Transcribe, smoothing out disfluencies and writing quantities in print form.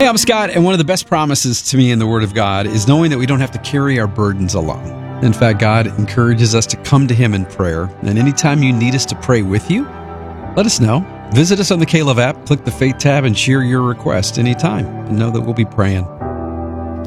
Hey, I'm Scott, and one of the best promises to me in the Word of God is knowing that we don't have to carry our burdens alone. In fact, God encourages us to come to Him in prayer, and anytime you need us to pray with you, let us know. Visit us on the K-Love app, click the Faith tab, and share your request anytime, and know that we'll be praying.